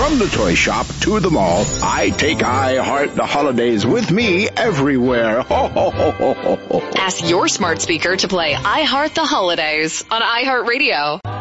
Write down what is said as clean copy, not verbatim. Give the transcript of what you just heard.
From the toy shop to the mall, I take I Heart the Holidays with me everywhere. Ho, ho, ho, ho, ho, ho. Ask your smart speaker to play I Heart the Holidays on iHeartRadio.